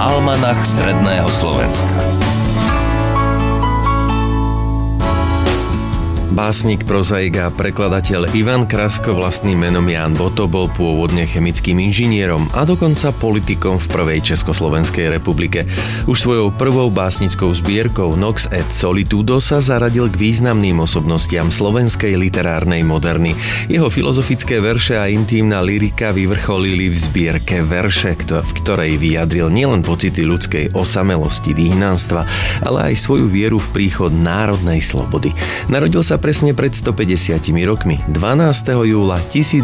Almanach stredného Slovenska. Básnik, prozaik a prekladateľ Ivan Krasko, vlastným menom Ján Boto, bol pôvodne chemickým inžinierom a dokonca politikom v prvej Československej republike. Už svojou prvou básnickou zbierkou Nox et Solitudo sa zaradil k významným osobnostiam slovenskej literárnej moderny. Jeho filozofické verše a intímna lyrika vyvrcholili v zbierke Verše, v ktorej vyjadril nielen pocity ľudskej osamelosti, výhnanstva, ale aj svoju vieru v príchod národnej slobody. Narodil sa presne pred 150 rokmi, 12. júla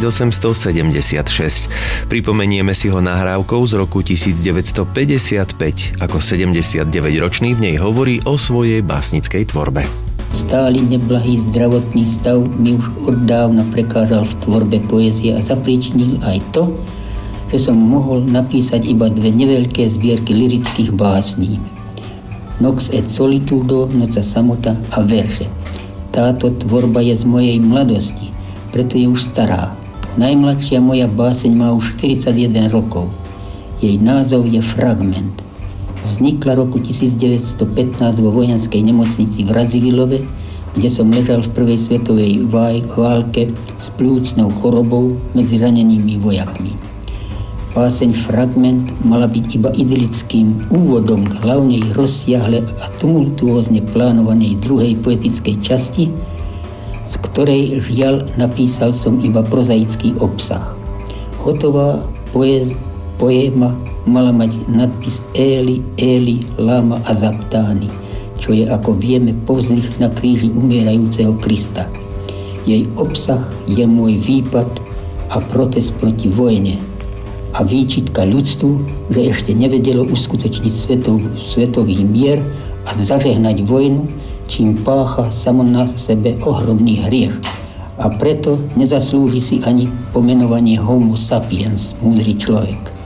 1876. Pripomenieme si ho nahrávkou z roku 1955, ako 79-ročný v nej hovorí o svojej básnickej tvorbe. Stály neblahý zdravotný stav mi už oddávna prekážal v tvorbe poezie a zapríčinil aj to, že som mohol napísať iba 2 neveľké zbierky lyrických básní. Nox et Solitudo, Noc a samota a verše. Táto tvorba je z mojej mladosti, preto je už stará. Najmladšia moja báseň má už 41 rokov. Jej názov je Fragment. Vznikla roku 1915 vo vojenskej nemocnici v Radzivilove, kde som ležal v prvej svetovej válke s pľúcnou chorobou medzi ranenými vojakmi. Báseň Fragment mala byť iba idylickým úvodom k hlavnej rozsiahle a tumultuózne plánovanej druhej poetickej časti, z ktorej žiaľ napísal som iba prozaický obsah. Hotová poéma mala mať nadpis Eli, Eli, lama azabtáni, čo je, ako vieme, povzdych na kríži umierajúceho Krista. Jej obsah je môj výpad a protest proti vojne a výčitka ľudstvu, že ešte nevedelo uskutočniť svetový mier a zažehnať vojnu, čím pácha samo na sebe ohromný hriech. A preto nezaslúži si ani pomenovanie Homo sapiens, múdry človek.